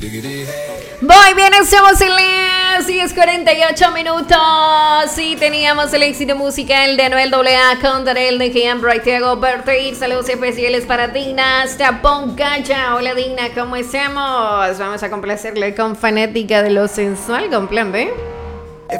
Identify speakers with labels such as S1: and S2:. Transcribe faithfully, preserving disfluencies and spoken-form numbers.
S1: Muy bien, estamos en las diez cuarenta y ocho minutos. Sí, teníamos el éxito musical de Noel doble A con Darel de Gian Bright Thiago Bertir. Saludos especiales para Dina hasta Poncaya. Hola Dina, ¿cómo estamos? Vamos a complacerle con Fanática de lo Sensual con Plan B.